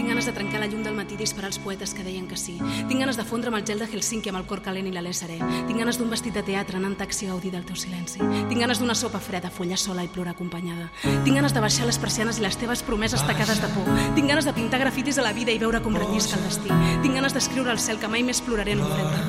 Tinc ganes de trencar la llum del matí i disparar els poetes que deien que sí. Tinc ganes de fondre amb el gel de Helsinki amb el cor calent i l'alè serè. Tinc ganes d'un vestit de teatre anant taxi a gaudir del teu silenci. Tinc ganes d'una sopa freda, follar sola i plorar acompanyada. Tinc ganes de baixar les persianes i les teves promeses tacades de por. Tinc ganes de pintar grafitis a la vida i veure com rellisca el destí. Tinc ganes d'escriure al cel que mai més ploraré en un fred.